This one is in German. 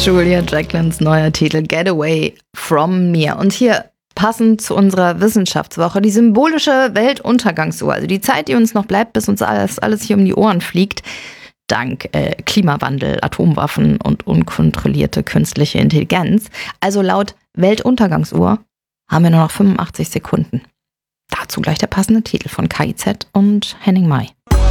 Julia Jacklins neuer Titel Get Away From Me. Und hier passend zu unserer Wissenschaftswoche die symbolische Weltuntergangsuhr. Also die Zeit, die uns noch bleibt, bis uns alles hier um die Ohren fliegt. Dank Klimawandel, Atomwaffen und unkontrollierte künstliche Intelligenz. Also laut Weltuntergangsuhr haben wir nur noch 85 Sekunden. Dazu gleich der passende Titel von KIZ und Henning May.